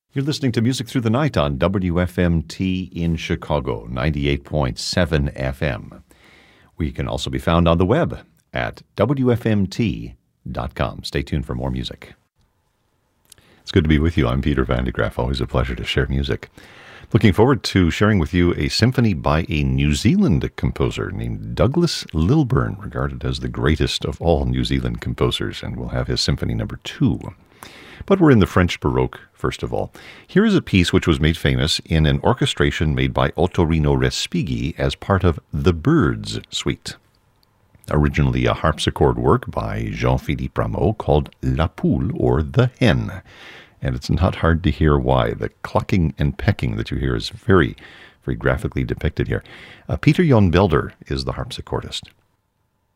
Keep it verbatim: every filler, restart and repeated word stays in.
You're listening to Music Through the Night on W F M T in Chicago, ninety-eight point seven F M. We can also be found on the web at W F M T dot com. Stay tuned for more music. It's good to be with you. I'm Peter Van de Graaff. Always a pleasure to share music. Looking forward to sharing with you a symphony by a New Zealand composer named Douglas Lilburn, regarded as the greatest of all New Zealand composers, and we'll have his symphony number two. But we're in the French Baroque, first of all. Here is a piece which was made famous in an orchestration made by Ottorino Respighi as part of The Birds Suite. Originally a harpsichord work by Jean-Philippe Rameau called La Poule, or The Hen. And it's not hard to hear why. The clucking and pecking that you hear is very, very graphically depicted here. Uh, Peter Jan Belder is the harpsichordist.